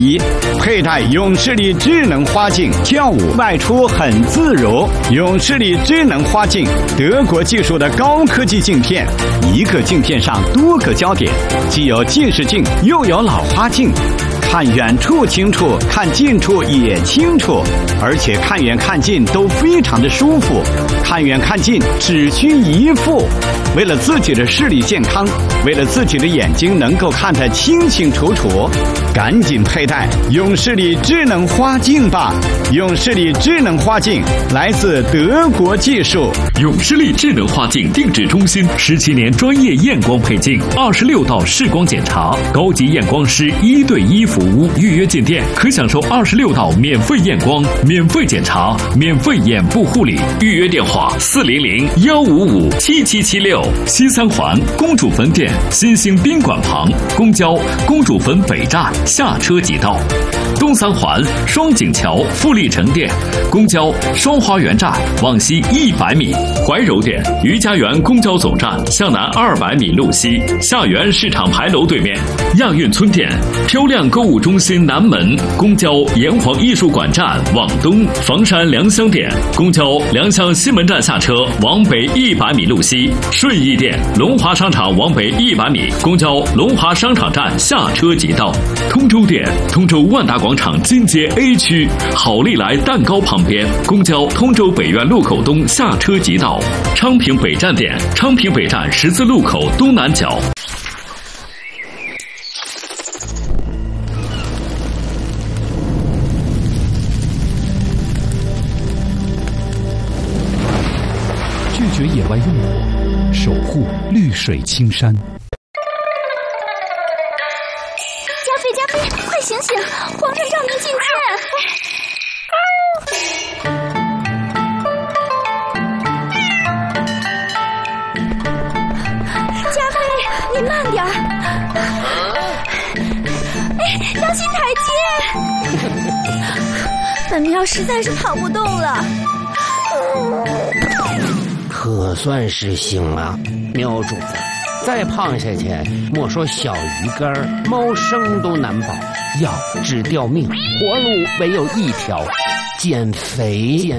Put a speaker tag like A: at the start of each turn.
A: 一，佩戴永视力智能花镜，跳舞外出很自如。永视力智能花镜，德国技术的高科技镜片，一个镜片上多个焦点，既有近视镜，又有老花镜。看远处清楚，看近处也清楚，而且看远看近都非常的舒服。看远看近只需一副。为了自己的视力健康，为了自己的眼睛能够看得清清楚楚，赶紧佩戴永视力智能花镜吧！永视力智能花镜来自德国技术。
B: 永视力智能花镜定制中心17年专业验光配镜，26道视光检查，高级验光师1对1服务。预约进店可享受26道免费验光、免费检查、免费眼部护理。预约电话400-155-7776。西三环公主坟店新兴宾馆旁，公交公主坟北站下车即到。东三环双井桥富力城店，公交双花园站往西100米。怀柔店余家园公交总站向南200米路西，下园市场牌楼对面。亚运村店漂亮购物中心南门，公交炎黄艺术馆站往东。房山良乡店公交良乡西门站下车往北100米路西。顺义店龙华商场往北100米，公交龙华商场站下车即到。通州店通州万达广场金街 A 区好利来蛋糕旁边，公交通州北苑路口东下车即到。昌平北站店昌平北站十字路口东南角。
C: 拒绝野外用火，守护绿水青山。
D: 加菲，快醒醒！皇上让您觐见。加菲，你慢点儿。哎，当心台阶！本喵实在是跑不动了。
E: 可算是醒了，喵主子，再胖下去，莫说小鱼干，猫生都难保。要治掉命，活路唯有一条，减肥。